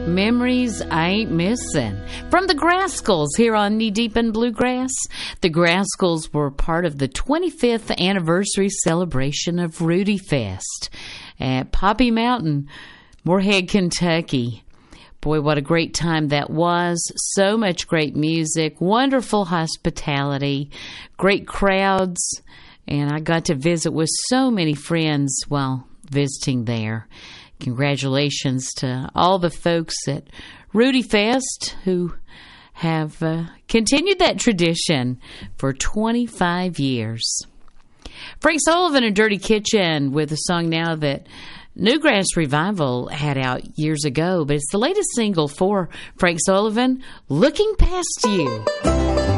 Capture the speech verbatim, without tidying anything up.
Memories I Ain't Missing. From the Grascals here on Knee Deep in Bluegrass. The Grascals were part of the twenty-fifth anniversary celebration of Rudy Fest at Poppy Mountain, Moorhead, Kentucky. Boy, what a great time that was. So much great music, wonderful hospitality, great crowds, and I got to visit with so many friends while visiting there. Congratulations to all the folks at Rudy Fest who have uh, continued that tradition for twenty-five years. Frank Sullivan and Dirty Kitchen with a song now that Newgrass Revival had out years ago, but it's the latest single for Frank Sullivan, Looking Past You.